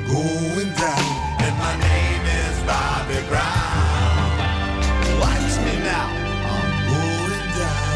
going down, and my name is Bobby Brown. Watch me now, I'm going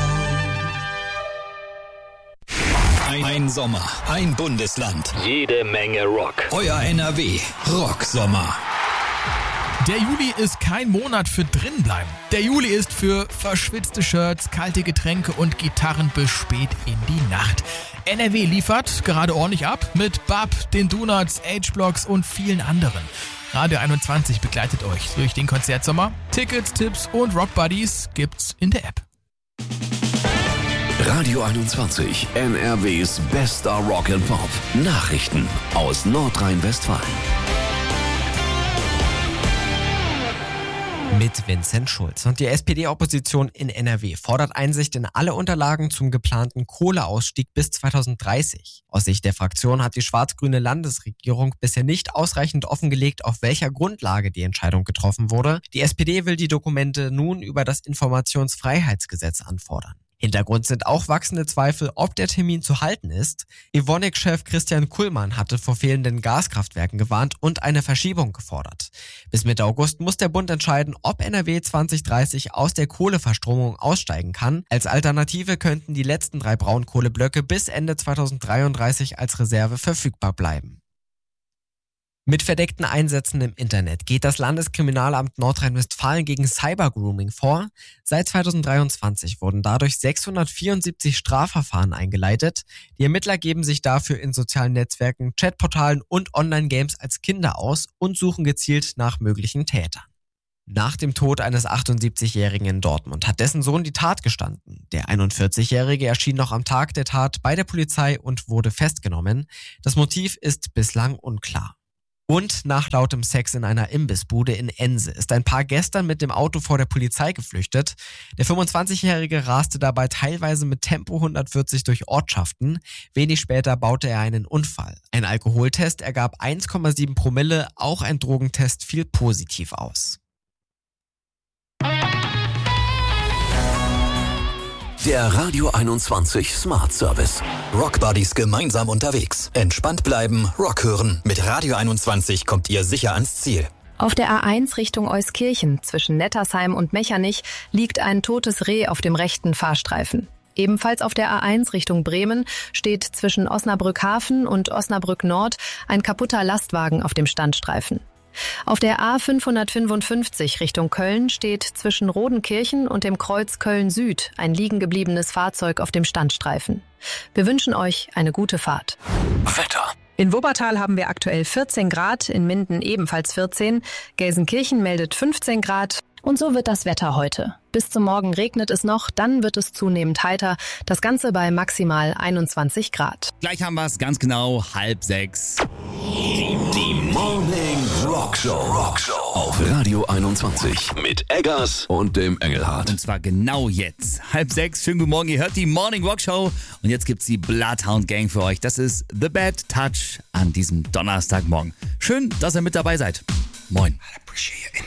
down. Ein Sommer, ein Bundesland, jede Menge Rock. euer NRW Rocksommer. Der Juli ist kein Monat für drinbleiben. Der Juli ist für verschwitzte Shirts, kalte Getränke und Gitarren bis spät in die Nacht. NRW liefert gerade ordentlich ab mit BAP, den Donuts, H-Blocks und vielen anderen. Radio 21 begleitet euch durch den Konzertsommer. Tickets, Tipps und Rockbuddies gibt's in der App. Radio 21, NRWs bester Rock and Pop. Nachrichten aus Nordrhein-Westfalen. Mit Vincent Schulz. Und die SPD-Opposition in NRW fordert Einsicht in alle Unterlagen zum geplanten Kohleausstieg bis 2030. Aus Sicht der Fraktion hat die schwarz-grüne Landesregierung bisher nicht ausreichend offengelegt, auf welcher Grundlage die Entscheidung getroffen wurde. Die SPD will die Dokumente nun über das Informationsfreiheitsgesetz anfordern. Hintergrund sind auch wachsende Zweifel, ob der Termin zu halten ist. Evonik-Chef Christian Kullmann hatte vor fehlenden Gaskraftwerken gewarnt und eine Verschiebung gefordert. Bis Mitte August muss der Bund entscheiden, ob NRW 2030 aus der Kohleverstromung aussteigen kann. Als Alternative könnten die letzten 3 Braunkohleblöcke bis Ende 2033 als Reserve verfügbar bleiben. Mit verdeckten Einsätzen im Internet geht das Landeskriminalamt Nordrhein-Westfalen gegen Cybergrooming vor. Seit 2023 wurden dadurch 674 Strafverfahren eingeleitet. Die Ermittler geben sich dafür in sozialen Netzwerken, Chatportalen und Online-Games als Kinder aus und suchen gezielt nach möglichen Tätern. Nach dem Tod eines 78-Jährigen in Dortmund hat dessen Sohn die Tat gestanden. Der 41-Jährige erschien noch am Tag der Tat bei der Polizei und wurde festgenommen. Das Motiv ist bislang unklar. Und nach lautem Sex in einer Imbissbude in Ense ist ein Paar gestern mit dem Auto vor der Polizei geflüchtet. Der 25-Jährige raste dabei teilweise mit Tempo 140 durch Ortschaften. Wenig später baute er einen Unfall. Ein Alkoholtest ergab 1,7 Promille, auch ein Drogentest fiel positiv aus. Der Radio 21 Smart Service. Rockbuddies gemeinsam unterwegs. Entspannt bleiben, Rock hören. Mit Radio 21 kommt ihr sicher ans Ziel. Auf der A1 Richtung Euskirchen zwischen Nettersheim und Mechernich liegt ein totes Reh auf dem rechten Fahrstreifen. Ebenfalls auf der A1 Richtung Bremen steht zwischen Osnabrück-Hafen und Osnabrück-Nord ein kaputter Lastwagen auf dem Standstreifen. Auf der A555 Richtung Köln steht zwischen Rodenkirchen und dem Kreuz Köln-Süd ein liegen gebliebenes Fahrzeug auf dem Standstreifen. Wir wünschen euch eine gute Fahrt. Wetter. In Wuppertal haben wir aktuell 14 Grad, in Minden ebenfalls 14, Gelsenkirchen meldet 15 Grad. Und so wird das Wetter heute. Bis zum Morgen regnet es noch, dann wird es zunehmend heiter. Das Ganze bei maximal 21 Grad. Gleich haben wir es ganz genau, 5:30. Die Morning Rockshow. Auf Radio 21 mit Eggers und dem Engelhardt. Und zwar genau jetzt. 5:30, schönen guten Morgen, ihr hört die Morning Rockshow. Und jetzt gibt's die Bloodhound Gang für euch. Das ist The Bad Touch an diesem Donnerstagmorgen. Schön, dass ihr mit dabei seid. Moin.